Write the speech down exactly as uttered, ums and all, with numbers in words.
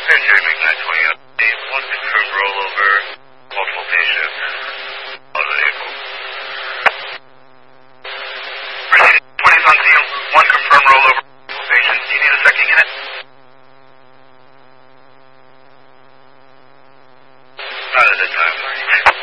Cherry Make nine twenty update. One confirmed rollover. Multiple patients. On the vehicle. twenty on scene. One confirmed rollover. Multiple patients. Do you need a second unit? Not at this time.